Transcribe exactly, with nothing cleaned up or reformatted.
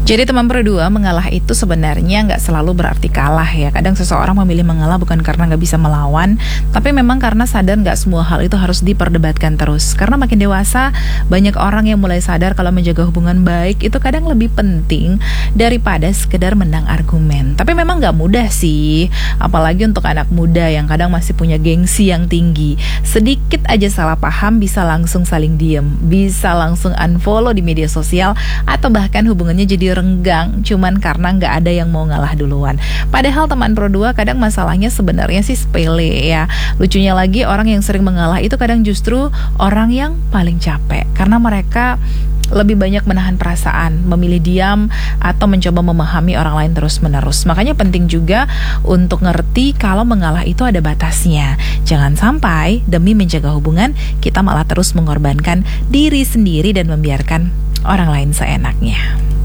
Jadi teman Pro dua, mengalah itu sebenarnya nggak selalu berarti kalah ya. Kadang seseorang memilih mengalah bukan karena nggak bisa melawan, tapi memang karena sadar nggak semua hal itu harus diperdebatkan terus. Karena makin dewasa, banyak orang yang mulai sadar kalau menjaga hubungan baik itu kadang lebih penting daripada sekedar menang argumen. Tapi memang nggak mudah sih, apalagi untuk anak muda yang kadang masih punya gengsi yang tinggi. Sedikit aja salah paham bisa langsung saling diem, bisa langsung unfollow di media sosial, atau bahkan hubungannya jadi renggang cuman karena nggak ada yang mau ngalah duluan. Padahal teman Pro dua kadang masalahnya sebenarnya sih sepele ya. Lucunya lagi, orang yang sering mengalah itu kadang justru orang yang paling capek, karena mereka lebih banyak menahan perasaan, memilih diam, atau mencoba memahami orang lain terus-menerus. Makanya penting juga untuk ngerti kalau mengalah itu ada batasnya. Jangan sampai demi menjaga hubungan kita malah terus mengorbankan diri sendiri dan membiarkan orang lain seenaknya.